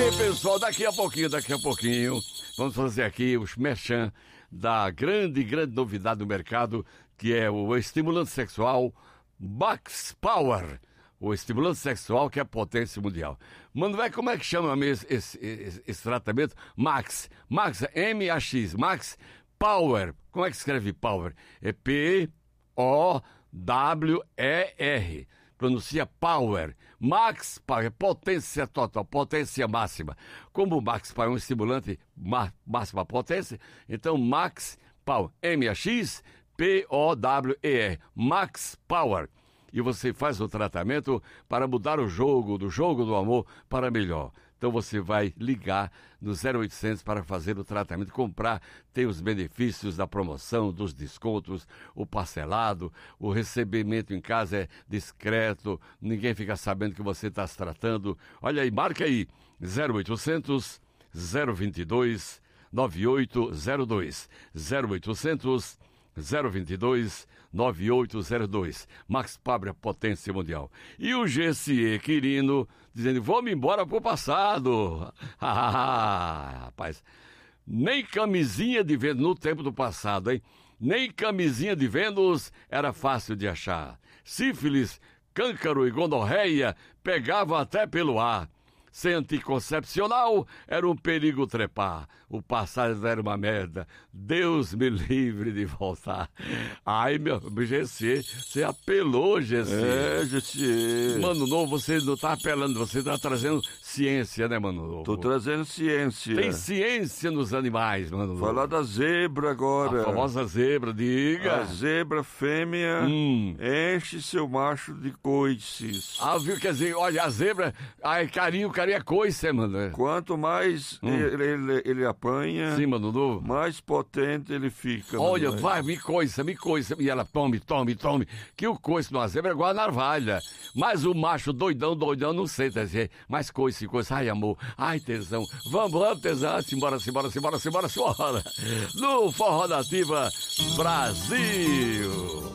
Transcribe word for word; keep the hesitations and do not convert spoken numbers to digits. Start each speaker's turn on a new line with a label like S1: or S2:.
S1: Ei, pessoal, daqui a pouquinho, daqui a pouquinho, vamos fazer aqui os merchan da grande, grande novidade do mercado, que é o estimulante sexual Max Power. O estimulante sexual que é a potência mundial. Mano, velho, como é que chama mesmo esse, esse, esse tratamento? Max. Max, M A X. Max Power. Como é que escreve Power? É P O W E R. Pronuncia Power. Max Power, potência total, potência máxima. Como o Max Power é um estimulante má, máxima potência, então Max Power, M A X P O W E R, Max Power. E você faz o tratamento para mudar o jogo, do jogo do amor para melhor. Então você vai ligar no zero oitocentos para fazer o tratamento, comprar, tem os benefícios da promoção, dos descontos, o parcelado, o recebimento em casa é discreto, ninguém fica sabendo que você está se tratando. Olha aí, marca aí, zero oitocentos, zero vinte e dois, nove oito zero dois, zero oitocentos, zero vinte e dois, nove oito zero dois. Max Power, potência mundial. E o G C E Quirino dizendo, vou-me embora pro passado. Ah, rapaz, nem camisinha de Vênus, no tempo do passado, hein? Nem camisinha de Vênus era fácil de achar. Sífilis, câncaro e gonorreia pegavam até pelo ar. Sem anticoncepcional, era um perigo trepar. O passado era uma merda. Deus me livre de voltar. Ai, meu G C, você apelou, G C.
S2: É, G C.
S1: Mano Novo, você não tá apelando, você tá trazendo ciência, né, Mano Novo?
S2: Tô trazendo ciência.
S1: Tem ciência nos animais, Mano Novo.
S2: Falar da zebra agora.
S1: A famosa zebra, diga.
S2: A zebra fêmea
S1: hum.
S2: enche seu macho de coices.
S1: Ah, viu? Quer dizer, olha, a zebra, ai, carinho, carinho é coice, mano.
S2: Quanto mais hum. ele, ele, ele apanha,
S1: sim, Mano Novo,
S2: mais potente ele fica.
S1: Olha, vai, me coiça, me coiça. E ela tome, tome, tome. Que o coice numa zebra é igual a narvalha. Mas o macho doidão, doidão, não sei dizer. Mas coice, coice. Ai, amor. Ai, tesão. Vamos, vamos, tesão. Simbora, simbora, simbora, simbora, simbora. No Forró Nativa Brasil.